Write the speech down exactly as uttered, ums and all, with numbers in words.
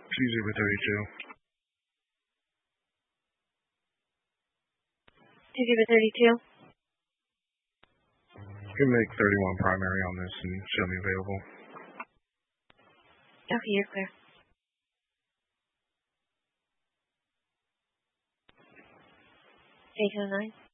T zero thirty-two. T zero thirty-two. You can make thirty-one primary on this and show me available. Okay, you're clear. eight oh nine.